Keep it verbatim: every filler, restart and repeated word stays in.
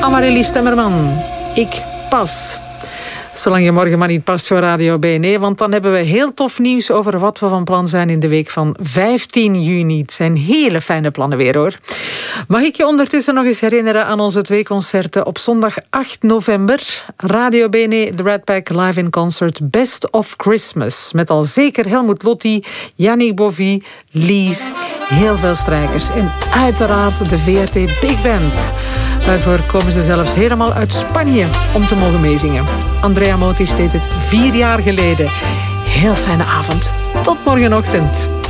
Amaryllis Temmerman, ik pas. Zolang je morgen maar niet past voor Radio B N E, want dan hebben we heel tof nieuws over wat we van plan zijn in de week van vijftien juni. Het zijn hele fijne plannen weer, hoor. Mag ik je ondertussen nog eens herinneren aan onze twee concerten op zondag acht november. Radio B N E, The Red Pack live in concert Best of Christmas. Met al zeker Helmut Lotti, Yannick Bovy, Lies, heel veel strijkers. En uiteraard de V R T Big Band. Daarvoor komen ze zelfs helemaal uit Spanje om te mogen meezingen. Andrea Motis deed het vier jaar geleden. Heel fijne avond. Tot morgenochtend.